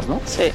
¿no? Sí.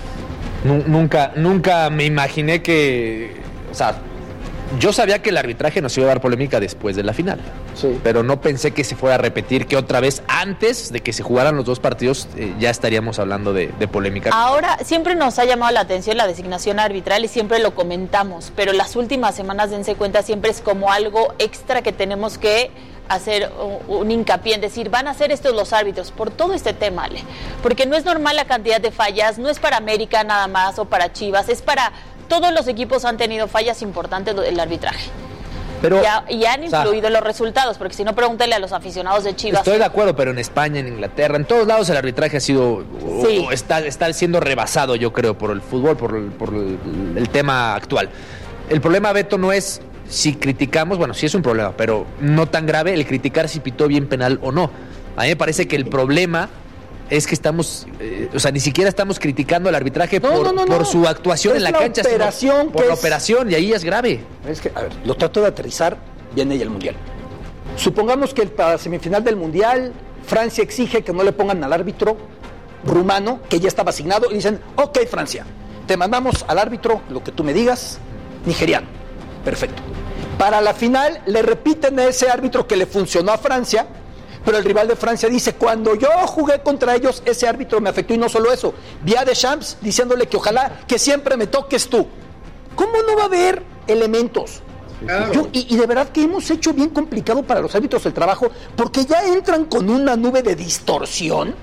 Nunca me imaginé que... O sea, yo sabía que el arbitraje nos iba a dar polémica después de la final. Sí. Pero no pensé que se fuera a repetir, que otra vez, antes de que se jugaran los dos partidos, ya estaríamos hablando de polémica. Ahora, siempre nos ha llamado la atención la designación arbitral y siempre lo comentamos, pero las últimas semanas, dense cuenta, siempre es como algo extra que tenemos que hacer un hincapié en decir, van a hacer estos los árbitros por todo este tema, Ale, porque no es normal la cantidad de fallas, no es para América nada más o para Chivas, es para todos los equipos. Han tenido fallas importantes del arbitraje. Pero, y han influido en los resultados, porque si no, pregúntale a los aficionados de Chivas. Estoy de acuerdo, pero en España, en Inglaterra, en todos lados el arbitraje ha sido, sí, está siendo rebasado, yo creo, por el fútbol, por el tema actual. El problema, Beto, no es si criticamos, bueno, sí es un problema, pero no tan grave el criticar si pitó bien penal o no. A mí me parece que el problema es que estamos, ni siquiera estamos criticando al arbitraje por su actuación en la cancha, sino por la operación, y ahí es grave. Es que, a ver, lo trato de aterrizar, viene ahí el Mundial. Supongamos que para la semifinal del Mundial, Francia exige que no le pongan al árbitro rumano, que ya estaba asignado, y dicen, ok, Francia, te mandamos al árbitro, lo que tú me digas, nigeriano. Perfecto. Para la final le repiten a ese árbitro que le funcionó a Francia, pero el rival de Francia dice, cuando yo jugué contra ellos, ese árbitro me afectó, y no solo eso, vi a Deschamps diciéndole que ojalá que siempre me toques tú. ¿Cómo no va a haber elementos? Claro. Y de verdad que hemos hecho bien complicado para los árbitros el trabajo, porque ya entran con una nube de distorsión.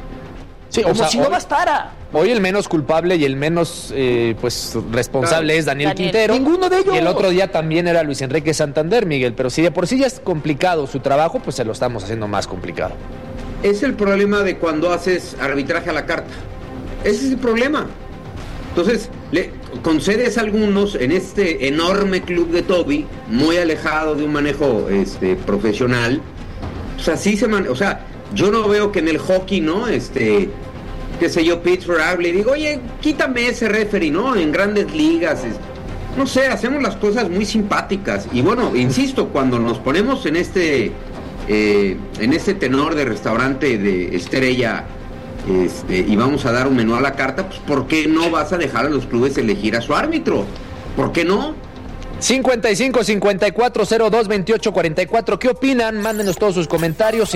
Sí, como si no bastara. Hoy el menos culpable y el menos responsable es Daniel Quintero. Ninguno de ellos. Y el otro día también era Luis Enrique Santander, Miguel. Pero si de por sí ya es complicado su trabajo, pues se lo estamos haciendo más complicado. Es el problema de cuando haces arbitraje a la carta. Ese es el problema. Entonces, le concedes a algunos en este enorme club de Toby, muy alejado de un manejo profesional. O sea, sí se maneja. O sea, yo no veo que en el hockey, ¿no? Qué sé yo, Pittsburgh hable y digo, oye, quítame ese referee, ¿no? En grandes ligas, no sé, hacemos las cosas muy simpáticas. Y bueno, insisto, cuando nos ponemos en este tenor de restaurante de estrella, y vamos a dar un menú a la carta, pues ¿por qué no vas a dejar a los clubes elegir a su árbitro? ¿Por qué no? 55-54-02-28-44. ¿Qué opinan? Mándenos todos sus comentarios.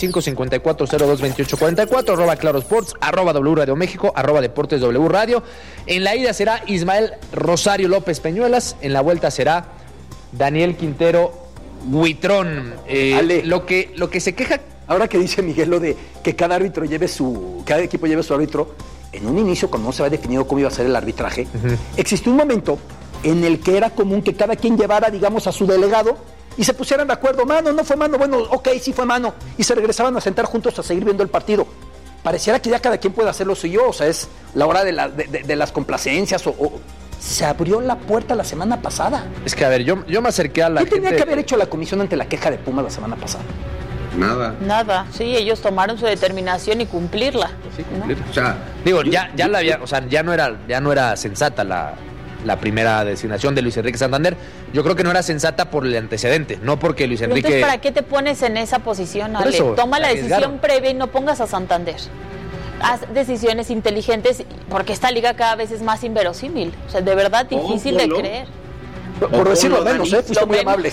55-54-02-28-44 @Claro Sports, @W Radio México, @Deportes W Radio. En la ida será Ismael Rosario López Peñuelas. En la vuelta será Daniel Quintero Huitrón. Lo que se queja. Ahora que dice Miguel lo de que cada equipo lleve su árbitro, en un inicio, cuando no se había definido cómo iba a ser el arbitraje, existió un momento en el que era común que cada quien llevara, digamos, a su delegado y se pusieran de acuerdo, mano, no fue mano, bueno, ok, sí fue mano, y se regresaban a sentar juntos a seguir viendo el partido. Pareciera que ya cada quien puede hacer lo suyo, o sea, es la hora de las complacencias, se abrió la puerta la semana pasada. Es que, a ver, yo me acerqué a la gente. ¿Qué tenía que haber hecho la comisión ante la queja de Pumas la semana pasada? Nada. Sí, ellos tomaron su determinación y cumplirla. Sí, cumplirla. ¿No? O sea, digo, ya la había, o sea, ya no era sensata la primera designación de Luis Enrique Santander. Yo creo que no era sensata por el antecedente, no porque Luis Enrique... Entonces, ¿para qué te pones en esa posición, Ale? Toma la decisión previa y no pongas a Santander. Haz decisiones inteligentes, porque esta liga cada vez es más inverosímil. O sea, de verdad difícil de creer. Por decirlo menos, fuiste muy amable.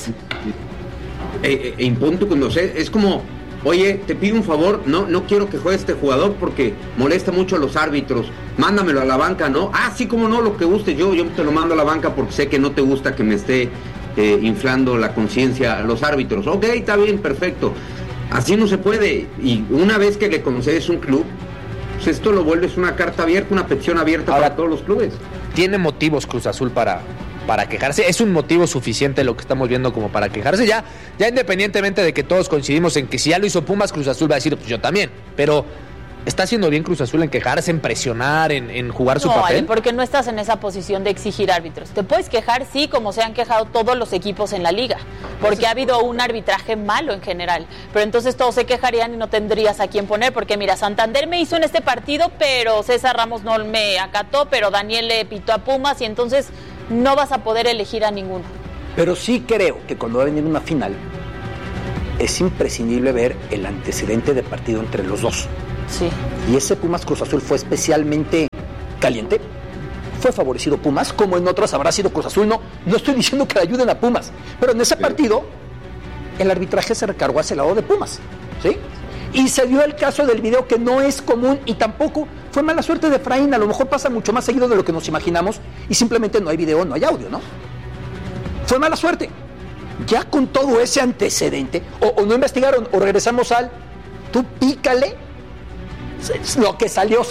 Impunto cuando es como, oye, te pido un favor, no quiero que juegue este jugador porque molesta mucho a los árbitros, mándamelo a la banca, ¿no? Sí, como no, lo que guste, yo te lo mando a la banca porque sé que no te gusta que me esté inflando la conciencia a los árbitros. Ok, está bien, perfecto. Así no se puede. Y una vez que le concedes un club, pues esto lo vuelves una carta abierta, una petición abierta para todos los clubes. Tiene motivos Cruz Azul para quejarse, es un motivo suficiente lo que estamos viendo como para quejarse, ya independientemente de que todos coincidimos en que si ya lo hizo Pumas, Cruz Azul va a decir, pues yo también, pero ¿está haciendo bien Cruz Azul en quejarse, en presionar, en jugar su papel? No, porque no estás en esa posición de exigir árbitros. Te puedes quejar, sí, como se han quejado todos los equipos en la liga, porque ha habido un arbitraje malo en general, pero entonces todos se quejarían y no tendrías a quién poner, porque mira, Santander me hizo en este partido, pero César Ramos no me acató, pero Daniel le pitó a Pumas, y entonces no vas a poder elegir a ninguno. Pero sí creo que cuando va a venir una final es imprescindible ver el antecedente de partido entre los dos. Sí. Y ese Pumas Cruz Azul fue especialmente caliente, fue favorecido Pumas, como en otras habrá sido Cruz Azul. No estoy diciendo que le ayuden a Pumas, pero en ese partido el arbitraje se recargó hacia el lado de Pumas, ¿sí? Y se dio el caso del video, que no es común y tampoco fue mala suerte de Efraín. A lo mejor pasa mucho más seguido de lo que nos imaginamos y simplemente no hay video, no hay audio, ¿no? Fue mala suerte. Ya con todo ese antecedente, o no investigaron, o regresamos al tú pícale, lo que salió.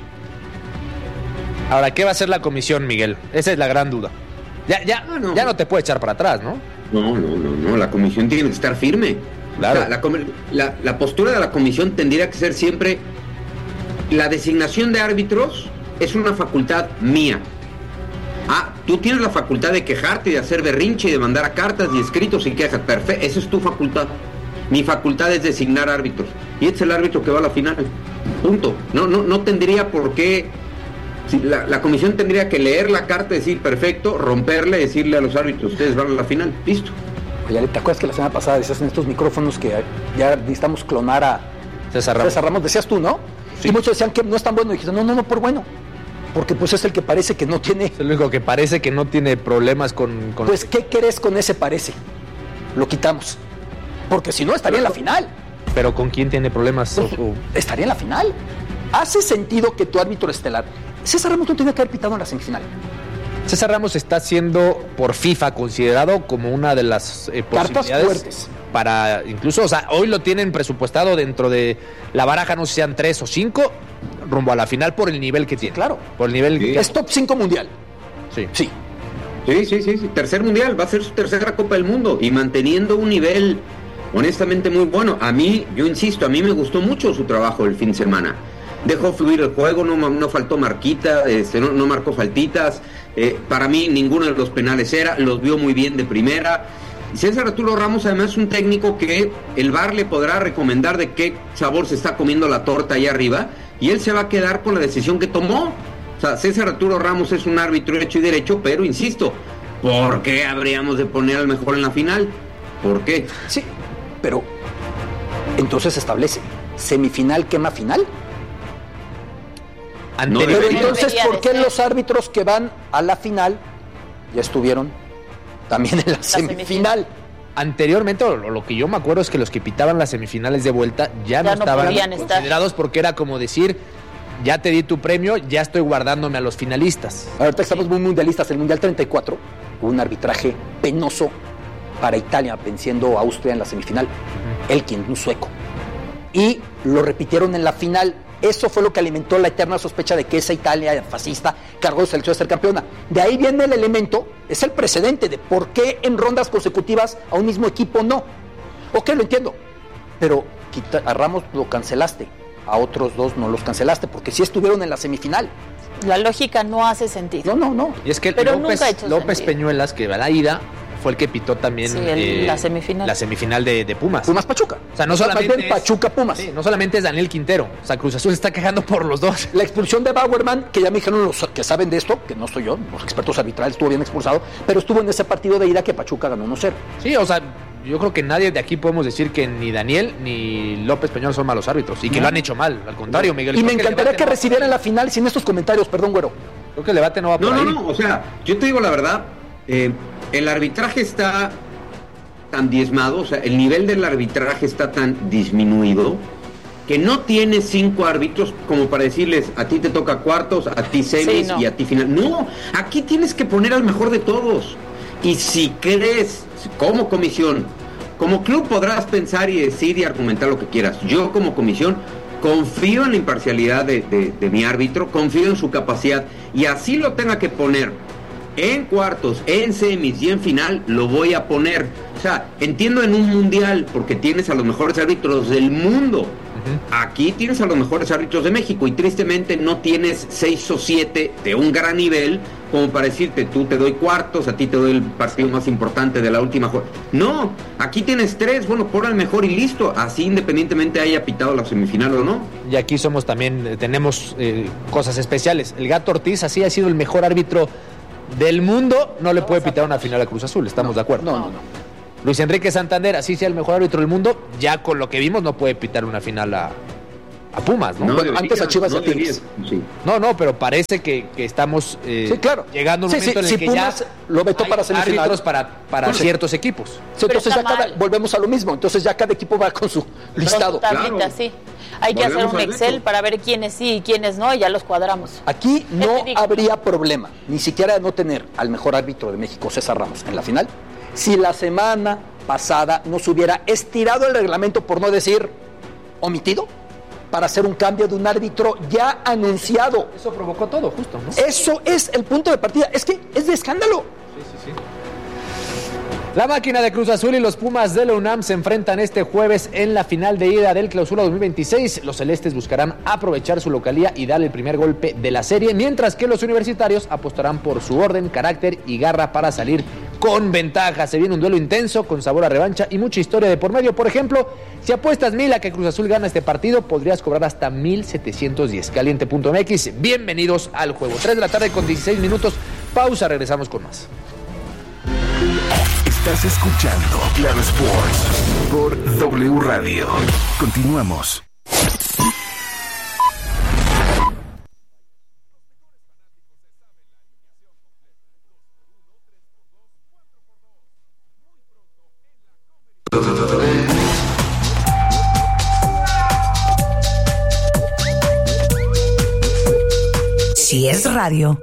Ahora, ¿qué va a hacer la comisión, Miguel? Esa es la gran duda. Ya no te puede echar para atrás, ¿no? No, la comisión tiene que estar firme. Claro. O sea, la postura de la comisión tendría que ser siempre: la designación de árbitros es una facultad mía. Tú tienes la facultad de quejarte, de hacer berrinche, de mandar a cartas y escritos y quejas. Perfecto, esa es tu facultad. Mi facultad es designar árbitros. Y este es el árbitro que va a la final. Punto. No tendría por qué. La comisión tendría que leer la carta, decir perfecto, romperle, decirle a los árbitros: ustedes van a la final. Listo. Oye, ¿te acuerdas que la semana pasada decías en estos micrófonos que ya necesitamos clonar a César Ramos? Decías tú, ¿no? Sí. Y muchos decían que no es tan bueno. Y dijiste, no, por bueno. Porque pues es el que parece que no tiene... Es el único que parece que no tiene problemas con... Pues, ¿qué querés con ese parece? Lo quitamos. Porque si no, estaría en la final. ¿Pero con quién tiene problemas? Pues, estaría en la final. Hace sentido que tu árbitro estelar... César Ramos no tenía que haber pitado en la semifinal. César Ramos está siendo por FIFA considerado como una de las cartas fuertes para incluso, o sea, hoy lo tienen presupuestado dentro de la baraja, no sé si sean 3 o 5 rumbo a la final por el nivel que tiene. Claro. Por el nivel que es top 5 mundial. Sí. Tercer mundial, va a ser su tercera Copa del Mundo y manteniendo un nivel honestamente muy bueno. Yo insisto, a mí me gustó mucho su trabajo el fin de semana. Dejó fluir el juego, no faltó marquita, no marcó faltitas. Para mí ninguno de los penales los vio muy bien de primera. César Arturo Ramos además es un técnico que el VAR le podrá recomendar de qué sabor se está comiendo la torta ahí arriba, y él se va a quedar con la decisión que tomó. O sea, César Arturo Ramos es un árbitro hecho y derecho, pero insisto, ¿por qué habríamos de poner al mejor en la final? ¿Por qué? Sí, pero entonces establece semifinal quema final. Pero entonces, ¿por qué los árbitros que van a la final ya estuvieron también en la semifinal? Anteriormente, lo que yo me acuerdo es que los que pitaban las semifinales de vuelta ya no estaban considerados, porque era como decir, ya te di tu premio, ya estoy guardándome a los finalistas. Ahorita estamos muy mundialistas. El Mundial 34 hubo un arbitraje penoso para Italia, venciendo a Austria en la semifinal. Elkin, un sueco. Y lo repitieron en la final. Eso fue lo que alimentó la eterna sospecha de que esa Italia fascista cargó de selección de ser campeona. De ahí viene el elemento, es el precedente de por qué en rondas consecutivas a un mismo equipo no. Ok, lo entiendo, pero a Ramos lo cancelaste, a otros dos no los cancelaste, porque sí estuvieron en la semifinal. La lógica no hace sentido. No. Y es que López Peñuelas, que va a la ida, fue el que pitó también la semifinal de Pumas. Pumas Pachuca. O sea, no solamente Pachuca Pumas. Sí, no solamente es Daniel Quintero. O sea, Cruz Azul está quejando por los dos. La expulsión de Bauerman, que ya me dijeron los que saben de esto, que no soy yo, los expertos arbitrales, estuvo bien expulsado, pero estuvo en ese partido de ida que Pachuca ganó 1-0. Sí, o sea, yo creo que nadie de aquí podemos decir que ni Daniel ni López Peñuelas son malos árbitros y que lo han hecho mal. Al contrario, Miguel. Y me encantaría que recibieran la final sin estos comentarios, perdón, güero. Creo que el debate no va por ahí. No, o sea, yo te digo la verdad, el arbitraje está tan diezmado, o sea, el nivel del arbitraje está tan disminuido que no tienes 5 árbitros como para decirles, a ti te toca cuartos, a ti semis y a ti final. No, aquí tienes que poner al mejor de todos. Y si crees, como comisión, como club podrás pensar y decir y argumentar lo que quieras. Yo como comisión confío en la imparcialidad de mi árbitro, confío en su capacidad, y así lo tenga que poner en cuartos, en semis y en final, lo voy a poner. O sea, entiendo en un mundial, porque tienes a los mejores árbitros del mundo. Aquí tienes a los mejores árbitros de México y tristemente no tienes 6 o 7 de un gran nivel como para decirte, tú te doy cuartos, a ti te doy el partido más importante de la última jornada. No, aquí tienes 3, bueno, pon al mejor y listo, así independientemente haya pitado la semifinal o no. Y aquí somos también, tenemos cosas especiales. El Gato Ortiz así ha sido el mejor árbitro del mundo, no le puede pitar una final a Cruz Azul, estamos de acuerdo. No. Luis Enrique Santander, así sea el mejor árbitro del mundo, ya con lo que vimos no puede pitar una final a Pumas, ¿no? Bueno, antes a Chivas y a Tigres. Sí. No, pero parece que estamos sí, claro. llegando a un momento en el que Pumas ya lo vetó hay para semifinal. árbitros para ciertos equipos. Sí, entonces ya volvemos a lo mismo. Entonces ya cada equipo va con su listado. Tablita, sí. Hay que hacer un Excel para ver quiénes sí y quiénes no, y ya los cuadramos. Aquí no habría problema, ni siquiera de no tener al mejor árbitro de México, César Ramos, en la final, si la semana pasada nos hubiera estirado el reglamento, por no decir omitido, para hacer un cambio de un árbitro ya anunciado. Eso provocó todo, justo, ¿no? Eso es el punto de partida. Es que es de escándalo. Sí. La máquina de Cruz Azul y los Pumas de la UNAM se enfrentan este jueves en la final de ida del Clausura 2026. Los celestes buscarán aprovechar su localía y darle el primer golpe de la serie, mientras que los universitarios apostarán por su orden, carácter y garra para salir con ventaja. Se viene un duelo intenso, con sabor a revancha y mucha historia de por medio. Por ejemplo, si apuestas 1,000 a que Cruz Azul gana este partido, podrías cobrar hasta 1,710. Caliente.mx, bienvenidos al juego. 3 de la tarde con 16 minutos. Pausa, regresamos con más. Estás escuchando Claro Sports por W Radio. Continuamos. Si es radio,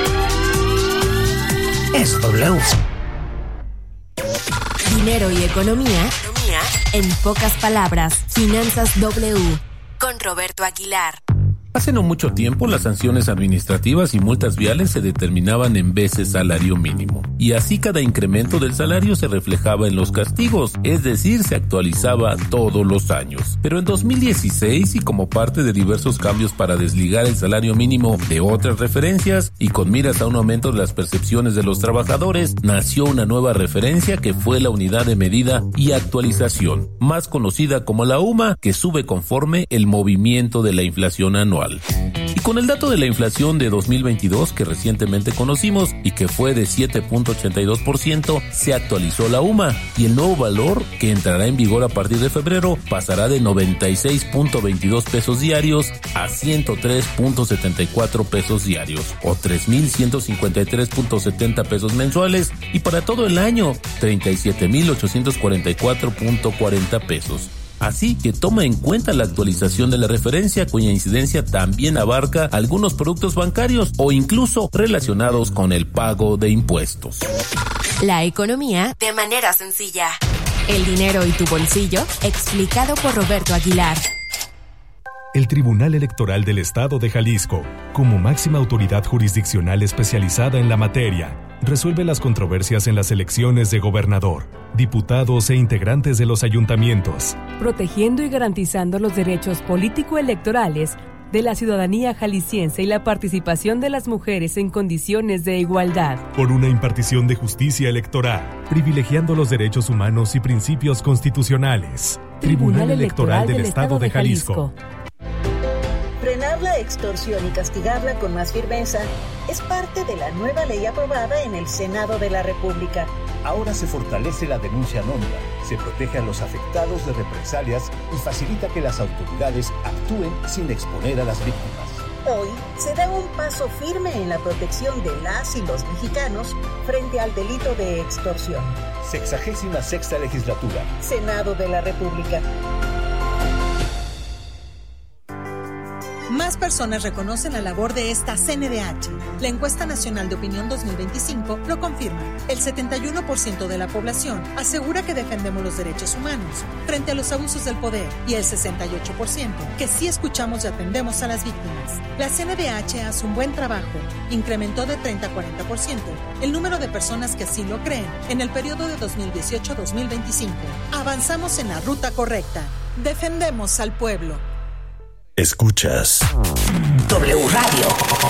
es W. Dinero y economía en pocas palabras. Finanzas W con Roberto Aguilar. Hace no mucho tiempo, las sanciones administrativas y multas viales se determinaban en veces salario mínimo, y así cada incremento del salario se reflejaba en los castigos, es decir, se actualizaba todos los años. Pero en 2016, y como parte de diversos cambios para desligar el salario mínimo de otras referencias, y con miras a un aumento de las percepciones de los trabajadores, nació una nueva referencia que fue la unidad de medida y actualización, más conocida como la UMA, que sube conforme el movimiento de la inflación anual. Y con el dato de la inflación de 2022 que recientemente conocimos y que fue de 7.82%, se actualizó la UMA, y el nuevo valor, que entrará en vigor a partir de febrero, pasará de 96.22 pesos diarios a 103.74 pesos diarios, o 3.153.70 pesos mensuales, y para todo el año 37.844.40 pesos. Así que toma en cuenta la actualización de la referencia, cuya incidencia también abarca algunos productos bancarios o incluso relacionados con el pago de impuestos. La economía de manera sencilla. El dinero y tu bolsillo, explicado por Roberto Aguilar. El Tribunal Electoral del Estado de Jalisco, como máxima autoridad jurisdiccional especializada en la materia, resuelve las controversias en las elecciones de gobernador, diputados e integrantes de los ayuntamientos, protegiendo y garantizando los derechos político-electorales de la ciudadanía jalisciense y la participación de las mujeres en condiciones de igualdad. Por una impartición de justicia electoral, privilegiando los derechos humanos y principios constitucionales. Tribunal Electoral del Estado de Jalisco. Frenar la extorsión y castigarla con más firmeza es parte de la nueva ley aprobada en el Senado de la República. Ahora se fortalece la denuncia anónima, se protege a los afectados de represalias y facilita que las autoridades actúen sin exponer a las víctimas. Hoy se da un paso firme en la protección de las y los mexicanos frente al delito de extorsión. 66ª Legislatura. Senado de la República. Más personas reconocen la labor de esta CNDH. La Encuesta Nacional de Opinión 2025 lo confirma. El 71% de la población asegura que defendemos los derechos humanos frente a los abusos del poder, y el 68% que sí escuchamos y atendemos a las víctimas. La CNDH hace un buen trabajo. Incrementó de 30 a 40% el número de personas que así lo creen en el periodo de 2018-2025. Avanzamos en la ruta correcta. Defendemos al pueblo. Escuchas W Radio.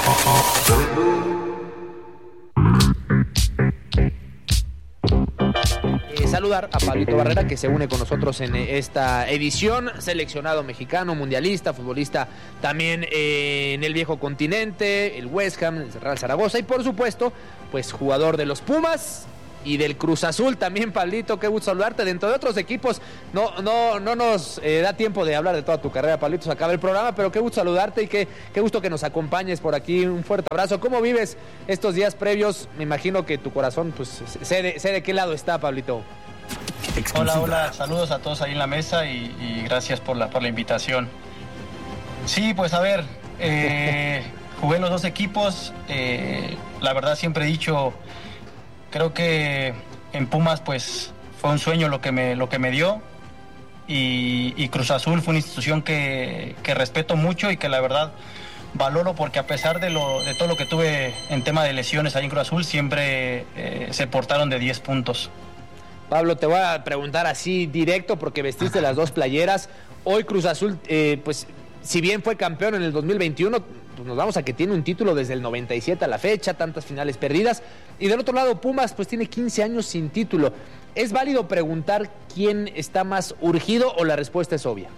Saludar a Pablito Barrera, que se une con nosotros en esta edición, seleccionado mexicano, mundialista, futbolista también en el viejo continente, el West Ham, el Real Zaragoza, y por supuesto, pues jugador de los Pumas y del Cruz Azul también, Pablito. Qué gusto saludarte. Dentro de otros equipos, no nos da tiempo de hablar de toda tu carrera, Pablito, se acaba el programa, pero qué gusto saludarte y qué gusto que nos acompañes por aquí. Un fuerte abrazo. ¿Cómo vives estos días previos? Me imagino que tu corazón, pues, sé de qué lado está, Pablito. Hola, saludos a todos ahí en la mesa y gracias por la invitación. Sí, pues a ver, jugué en los dos equipos, la verdad siempre he dicho, creo que en Pumas pues fue un sueño lo que me dio y Cruz Azul fue una institución que respeto mucho y que la verdad valoro porque a pesar de todo lo que tuve en tema de lesiones ahí en Cruz Azul, siempre se portaron de 10 puntos. Pablo, te voy a preguntar así directo porque vestiste las dos playeras. Hoy Cruz Azul, pues si bien fue campeón en el 2021, pues nos vamos a que tiene un título desde el 97 a la fecha, tantas finales perdidas. Y del otro lado, Pumas, pues tiene 15 años sin título. ¿Es válido preguntar quién está más urgido o la respuesta es obvia?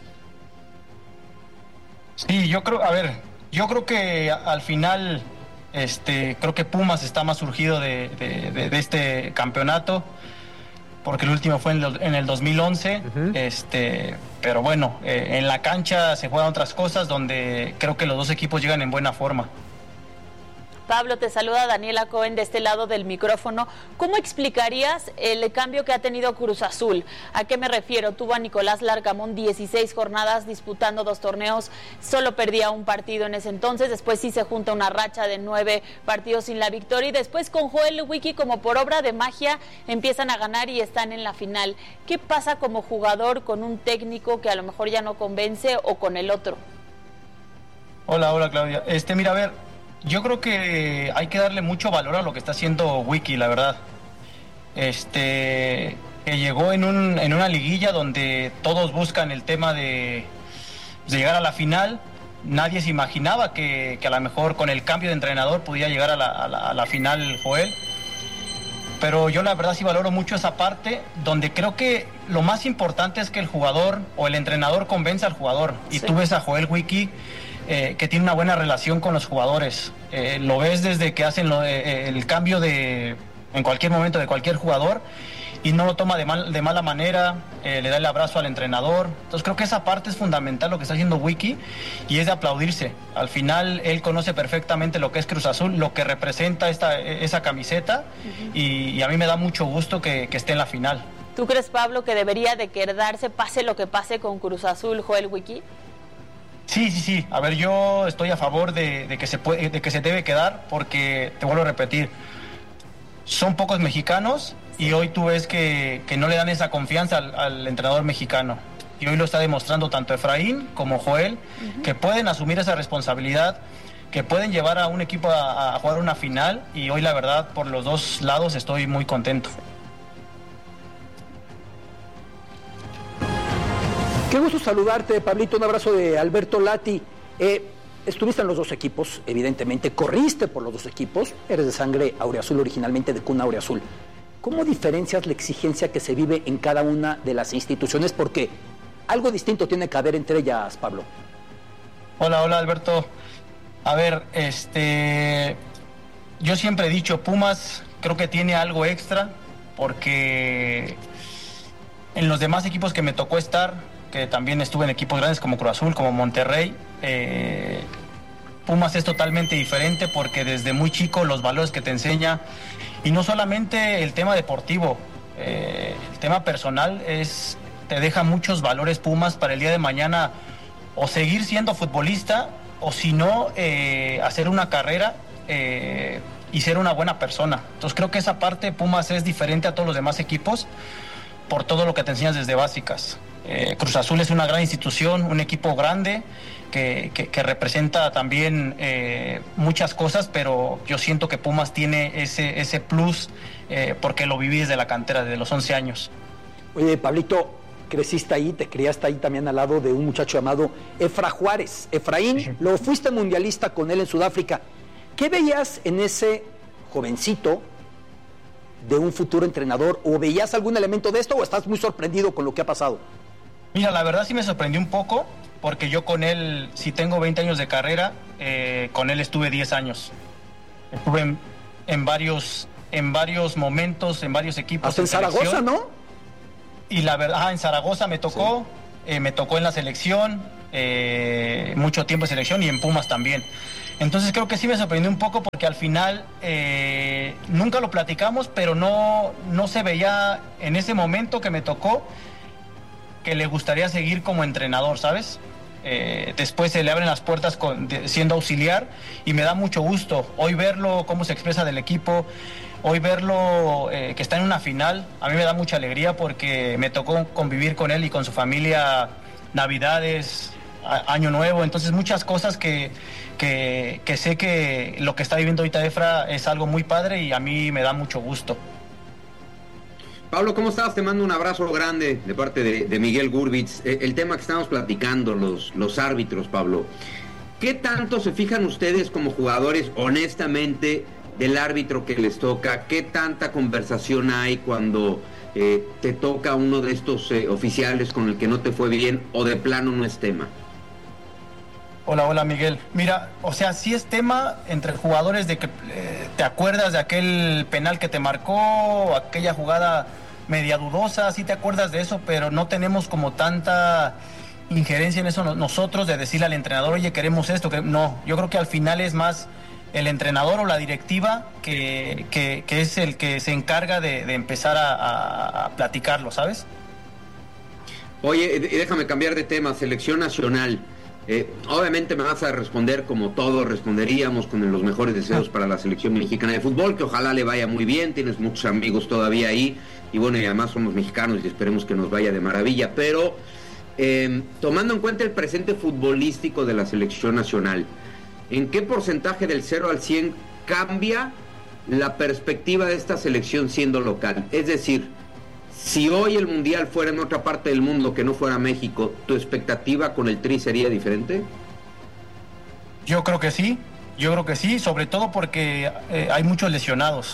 Sí, yo creo que al final, creo que Pumas está más urgido de este campeonato, porque el último fue en el 2011, pero bueno, en la cancha se juegan otras cosas donde creo que los dos equipos llegan en buena forma. Pablo, te saluda Daniela Cohen de este lado del micrófono. ¿Cómo explicarías el cambio que ha tenido Cruz Azul? ¿A qué me refiero? Tuvo a Nicolás Larcamón 16 jornadas disputando 2 torneos, solo perdía un partido en ese entonces, después sí se junta una racha de 9 partidos sin la victoria y después con Joel Wiki como por obra de magia empiezan a ganar y están en la final. ¿Qué pasa como jugador con un técnico que a lo mejor ya no convence o con el otro? Hola Claudia. Mira, a ver, yo creo que hay que darle mucho valor a lo que está haciendo Wiki, la verdad. Que llegó en una liguilla donde todos buscan el tema de llegar a la final. Nadie se imaginaba que a lo mejor con el cambio de entrenador pudiera llegar a la final Joel. Pero yo la verdad sí valoro mucho esa parte, donde creo que lo más importante es que el jugador o el entrenador convenza al jugador. Y sí. Tú ves a Joel Wiki, que tiene una buena relación con los jugadores. Lo ves desde que hacen el cambio en cualquier momento de cualquier jugador y no lo toma de mala manera, le da el abrazo al entrenador. Entonces creo que esa parte es fundamental lo que está haciendo Wiki y es de aplaudirse. Al final él conoce perfectamente lo que es Cruz Azul, lo que representa esa camiseta y a mí me da mucho gusto que esté en la final. ¿Tú crees, Pablo, que debería de quedarse pase lo que pase con Cruz Azul, Joel Wiki? Sí. A ver, yo estoy a favor de que se debe quedar porque, te vuelvo a repetir, son pocos mexicanos y hoy tú ves que no le dan esa confianza al entrenador mexicano. Y hoy lo está demostrando tanto Efraín como Joel, que pueden asumir esa responsabilidad, que pueden llevar a un equipo a jugar una final y hoy la verdad por los dos lados estoy muy contento. Qué gusto saludarte, Pablito. Un abrazo de Alberto Lati. Estuviste en los dos equipos, evidentemente. Corriste por los dos equipos. Eres de sangre aureazul, originalmente de cuna aureazul. ¿Cómo diferencias la exigencia que se vive en cada una de las instituciones? Porque algo distinto tiene que haber entre ellas, Pablo. Hola, Alberto. A ver, yo siempre he dicho, Pumas creo que tiene algo extra porque en los demás equipos que me tocó estar, que también estuve en equipos grandes como Cruz Azul, como Monterrey, Pumas es totalmente diferente porque desde muy chico los valores que te enseña, y no solamente el tema deportivo, el tema personal, te deja muchos valores Pumas para el día de mañana o seguir siendo futbolista o si no, hacer una carrera y ser una buena persona. Entonces creo que esa parte Pumas es diferente a todos los demás equipos por todo lo que te enseñas desde básicas. Cruz Azul es una gran institución, un equipo grande que representa también muchas cosas, pero yo siento que Pumas tiene ese plus porque lo viví desde la cantera, desde los 11 años. Oye, Pablito, creciste ahí, te criaste ahí también al lado de un muchacho llamado Efra Juárez. Efraín, sí. Lo fuiste mundialista con él en Sudáfrica. ¿Qué veías en ese jovencito de un futuro entrenador? ¿O veías algún elemento de esto o estás muy sorprendido con lo que ha pasado? Mira, la verdad sí me sorprendió un poco, porque yo con él, si tengo 20 años de carrera, con él estuve 10 años. Estuve en varios en varios momentos, en varios equipos. Hasta en Zaragoza, ¿no? Y la verdad, en Zaragoza me tocó, me tocó en la selección, mucho tiempo en selección y en Pumas también. Entonces creo que sí me sorprendió un poco porque al final nunca lo platicamos, pero no se veía en ese momento que me tocó que le gustaría seguir como entrenador, ¿sabes? Después se le abren las puertas siendo auxiliar y me da mucho gusto hoy verlo, cómo se expresa del equipo, hoy verlo que está en una final. A mí me da mucha alegría porque me tocó convivir con él y con su familia Navidades, Año Nuevo, entonces muchas cosas que sé que lo que está viviendo ahorita Efra es algo muy padre y a mí me da mucho gusto. Pablo, ¿cómo estás? Te mando un abrazo grande de parte de Miguel Gurbitz. El tema que estamos platicando, los árbitros, Pablo. ¿Qué tanto se fijan ustedes como jugadores, honestamente, del árbitro que les toca? ¿Qué tanta conversación hay cuando te toca uno de estos oficiales con el que no te fue bien o de plano no es tema? Hola Miguel. Mira, o sea, sí es tema entre jugadores de que te acuerdas de aquel penal que te marcó, aquella jugada media dudosa, sí te acuerdas de eso, pero no tenemos como tanta injerencia en eso nosotros de decirle al entrenador, oye, queremos esto. No, yo creo que al final es más el entrenador o la directiva que es el que se encarga de empezar a platicarlo, ¿sabes? Oye, déjame cambiar de tema, selección nacional. Obviamente me vas a responder como todos responderíamos, con los mejores deseos para la selección mexicana de fútbol, que ojalá le vaya muy bien, tienes muchos amigos todavía ahí, y bueno, y además somos mexicanos y esperemos que nos vaya de maravilla, pero tomando en cuenta el presente futbolístico de la selección nacional, ¿en qué porcentaje del 0 al 100 cambia la perspectiva de esta selección siendo local? Es decir, si hoy el Mundial fuera en otra parte del mundo que no fuera México, ¿tu expectativa con el Tri sería diferente? Yo creo que sí, sobre todo porque hay muchos lesionados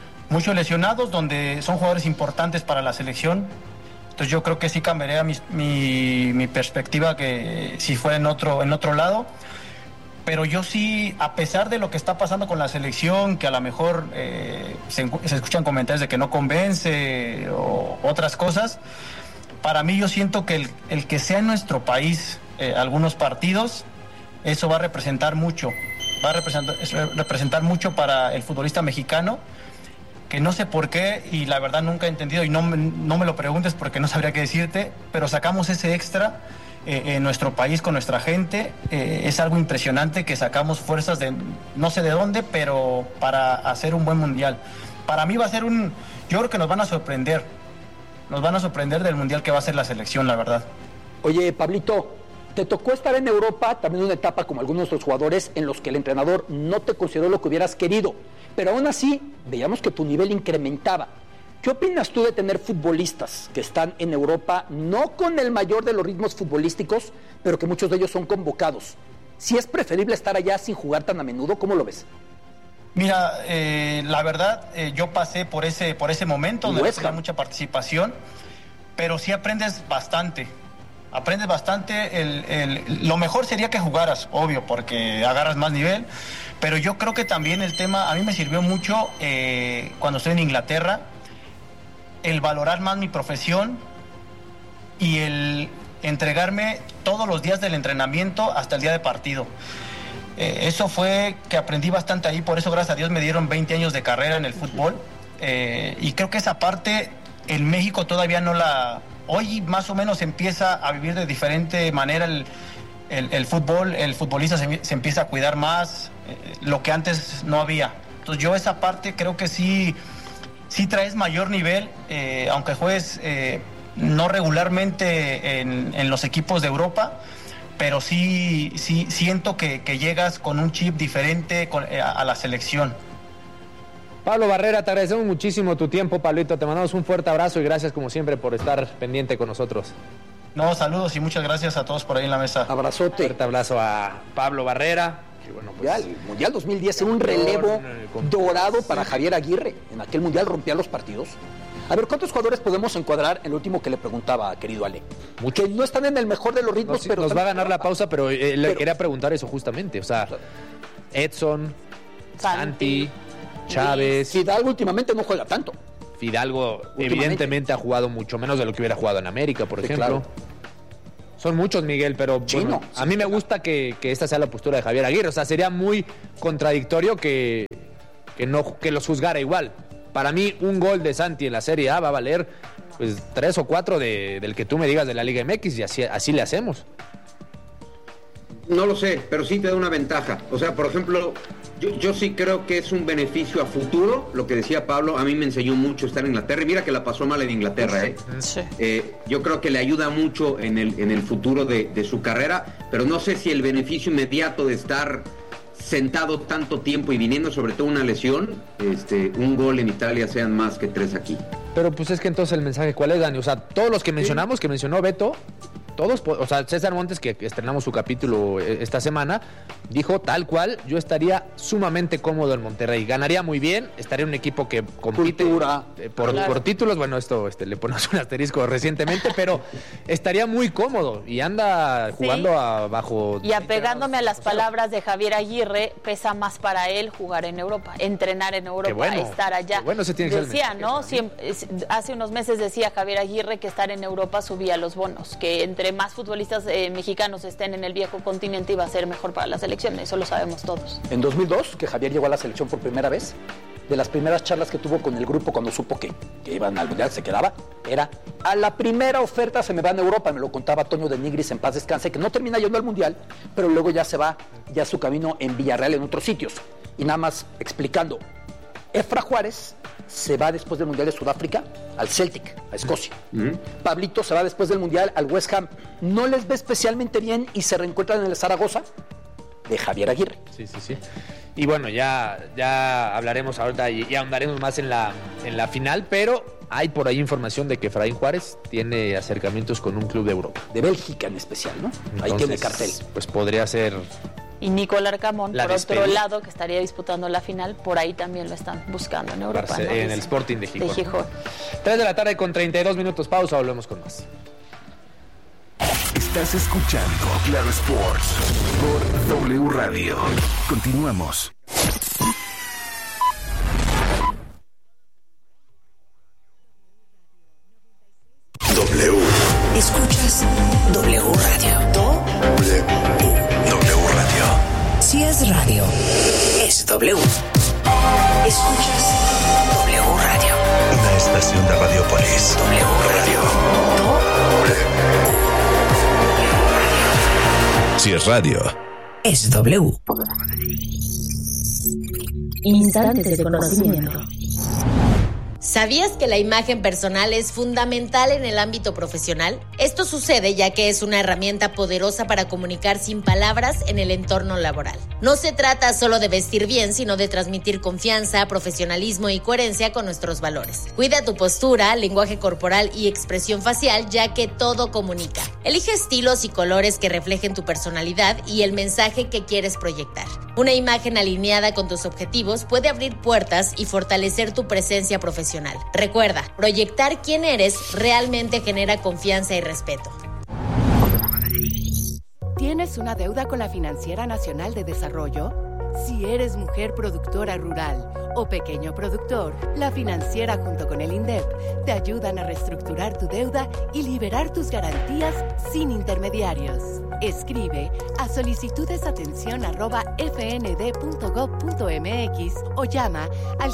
donde son jugadores importantes para la selección. Entonces yo creo que sí cambiaría mi perspectiva que si fuera en otro lado. Pero yo sí, a pesar de lo que está pasando con la selección, que a lo mejor se escuchan comentarios de que no convence o otras cosas, para mí yo siento que el que sea en nuestro país algunos partidos, eso va a representar mucho. Va a representar mucho para el futbolista mexicano, que no sé por qué, y la verdad nunca he entendido, y no me lo preguntes porque no sabría qué decirte, pero sacamos ese extra en nuestro país con nuestra gente. Es algo impresionante que sacamos fuerzas de no sé de dónde, pero para hacer un buen mundial. Para mí va a ser yo creo que nos van a sorprender del mundial que va a ser la selección, la verdad. Oye, Pablito, te tocó estar en Europa, también una etapa como algunos de nuestros jugadores en los que el entrenador no te consideró lo que hubieras querido, pero aún así veíamos que tu nivel incrementaba. ¿Qué opinas tú de tener futbolistas que están en Europa, no con el mayor de los ritmos futbolísticos, pero que muchos de ellos son convocados? ¿Si es preferible estar allá sin jugar tan a menudo? ¿Cómo lo ves? Mira, la verdad, yo pasé por ese momento donde da mucha participación, pero sí aprendes bastante. Lo mejor sería que jugaras, obvio, porque agarras más nivel, pero yo creo que también el tema, a mí me sirvió mucho cuando estoy en Inglaterra, el valorar más mi profesión y el entregarme todos los días del entrenamiento hasta el día de partido. Eso fue que aprendí bastante ahí, por eso gracias a Dios me dieron 20 años de carrera en el fútbol, y creo que esa parte en México todavía no la... Hoy más o menos empieza a vivir de diferente manera el fútbol, el futbolista se empieza a cuidar más, lo que antes no había. Entonces yo esa parte creo que sí traes mayor nivel, aunque juegues no regularmente en los equipos de Europa, pero sí siento que llegas con un chip diferente a la selección. Pablo Barrera, te agradecemos muchísimo tu tiempo, Pablito. Te mandamos un fuerte abrazo y gracias como siempre por estar pendiente con nosotros. No, saludos y muchas gracias a todos por ahí en la mesa. Abrazote. Fuerte abrazo a Pablo Barrera. Y bueno, pues, Mundial 2010 era un relevo dorado para Javier Aguirre. En aquel Mundial rompía los partidos. A ver, ¿cuántos jugadores podemos encuadrar en lo último que le preguntaba, querido Ale? Que no están en el mejor de los ritmos, pero... Nos va a ganar la pausa, pero le quería preguntar eso justamente. O sea, Edson, Santi, Chávez. Fidalgo últimamente no juega tanto. Fidalgo evidentemente ha jugado mucho menos de lo que hubiera jugado en América, por ejemplo. Claro. Son muchos, Miguel, pero bueno, a mí me gusta que esta sea la postura de Javier Aguirre. O sea, sería muy contradictorio que los juzgara igual. Para mí, un gol de Santi en la Serie A va a valer pues 3 o 4 del que tú me digas de la Liga MX, y así le hacemos. No lo sé, pero sí te da una ventaja. O sea, por ejemplo, yo sí creo que es un beneficio a futuro. Lo que decía Pablo, a mí me enseñó mucho estar en Inglaterra. Y mira que la pasó mal en Inglaterra, ¿eh? Sí. Yo creo que le ayuda mucho en el futuro de su carrera, pero no sé si el beneficio inmediato de estar sentado tanto tiempo y viniendo sobre todo una lesión, un gol en Italia sean más que 3 aquí. Pero pues es que entonces el mensaje, ¿cuál es, Dani? O sea, todos los que mencionamos, que mencionó Beto, todos, o sea, César Montes, que estrenamos su capítulo esta semana, dijo tal cual: yo estaría sumamente cómodo en Monterrey, ganaría muy bien, estaría en un equipo que compite por títulos. Bueno, esto le ponemos un asterisco recientemente, pero estaría muy cómodo y anda jugando bajo. Y apegándome a las palabras de Javier Aguirre, pesa más para él jugar en Europa, entrenar en Europa, estar allá. Bueno, se tiene que decía, ¿no? Hace unos meses decía Javier Aguirre que estar en Europa subía los bonos, que entre más futbolistas mexicanos estén en el viejo continente iba a ser mejor para la selección. Eso lo sabemos todos. En 2002, que Javier llegó a la selección por primera vez, de las primeras charlas que tuvo con el grupo cuando supo que iban al Mundial, se quedaba, era: a la primera oferta se me va en Europa. Me lo contaba Toño de Nigris, en paz descanse, que no termina yendo al Mundial, pero luego ya se va ya su camino en Villarreal, en otros sitios. Y nada más explicando, Efra Juárez se va después del Mundial de Sudáfrica al Celtic, a Escocia. Pablito se va después del Mundial al West Ham. No les ve especialmente bien y se reencuentran en el Zaragoza de Javier Aguirre. Sí. Y bueno, ya hablaremos ahorita y ahondaremos más en la final, pero hay por ahí información de que Efraín Juárez tiene acercamientos con un club de Europa. De Bélgica en especial, ¿no? Entonces, ahí tiene cartel. Pues podría ser. Y Nicolás Arcamón, por otro lado, que estaría disputando la final, por ahí también lo están buscando en Europa, ¿no? En el Sporting de Gijón. 3 de la tarde con 32 minutos. Pausa, volvemos con más. Estás escuchando Claro Sports por W Radio. Continuamos. W. Escuchas W Radio. W Radio. Si es radio, es W. Escuchas W Radio. Una estación de Radiopolis. W Radio. Si es radio, es W. Instantes de conocimiento. ¿Sabías que la imagen personal es fundamental en el ámbito profesional? Esto sucede ya que es una herramienta poderosa para comunicar sin palabras en el entorno laboral. No se trata solo de vestir bien, sino de transmitir confianza, profesionalismo y coherencia con nuestros valores. Cuida tu postura, lenguaje corporal y expresión facial, ya que todo comunica. Elige estilos y colores que reflejen tu personalidad y el mensaje que quieres proyectar. Una imagen alineada con tus objetivos puede abrir puertas y fortalecer tu presencia profesional. Recuerda, proyectar quién eres realmente genera confianza y respeto. ¿Tienes una deuda con la Financiera Nacional de Desarrollo? Si eres mujer productora rural o pequeño productor, la Financiera junto con el INDEP te ayudan a reestructurar tu deuda y liberar tus garantías sin intermediarios. Escribe a solicitudesatención@fnd.gov.mx o llama al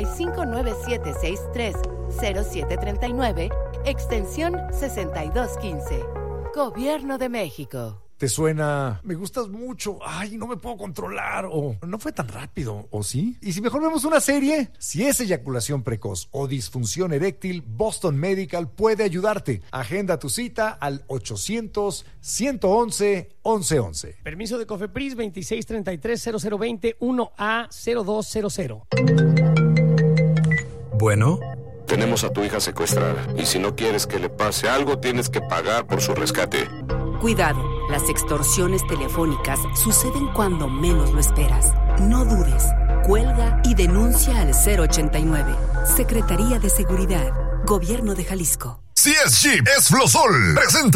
5597630739, extensión 6215. Gobierno de México. ¿Te suena? Me gustas mucho. Ay, no me puedo controlar. O no fue tan rápido. ¿O sí? ¿Y si mejor vemos una serie? Si es eyaculación precoz o disfunción eréctil, Boston Medical puede ayudarte. Agenda tu cita al 800-111-1111. Permiso de COFEPRIS 2633-0020-1A0200. Bueno. Tenemos a tu hija secuestrada y si no quieres que le pase algo, tienes que pagar por su rescate. Cuidado, las extorsiones telefónicas suceden cuando menos lo esperas. No dudes, cuelga y denuncia al 089. Secretaría de Seguridad, Gobierno de Jalisco. Si es Jeep, es Flosol. Presenta